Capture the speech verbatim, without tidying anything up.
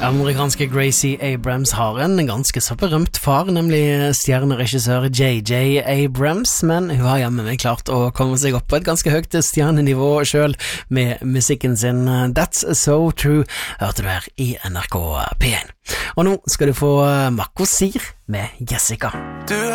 Amerikanske Gracie Abrams har en ganske så berømt far, nemlig stjerneregissør J J Abrams, men hun har hjemme meg klart å komme seg opp på et ganske høyt stjernenivå selv med musikken sin. That's So True hørte du her i N R K P en. Og nå skal du få Marco Sir med Jessica. Du